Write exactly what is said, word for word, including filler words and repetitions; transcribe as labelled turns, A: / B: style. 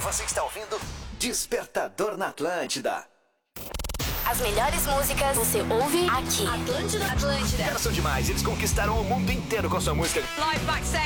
A: Você está ouvindo Despertador na Atlântida.
B: As melhores músicas você ouve aqui.
C: Atlântida, Atlântida.
A: Caras são demais, eles conquistaram o mundo inteiro com sua música.
C: Live backstage.